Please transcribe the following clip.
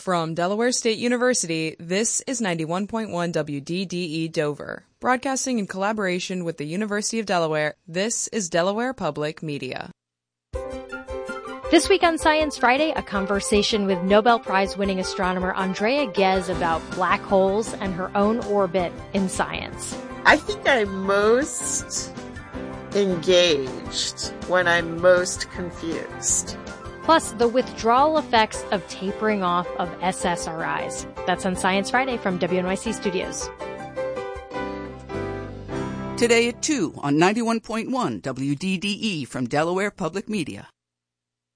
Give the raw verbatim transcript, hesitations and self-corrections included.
From Delaware State University, this is ninety-one point one W D D E Dover. Broadcasting in collaboration with the University of Delaware, this is Delaware Public Media. This week on Science Friday, a conversation with Nobel Prize-winning astronomer Andrea Ghez about black holes and her own orbit in science. I think I'm most engaged when I'm most confused. Plus, the withdrawal effects of tapering off of S S R Is. That's on Science Friday from W N Y C Studios. Today at two on ninety-one point one W D D E from Delaware Public Media.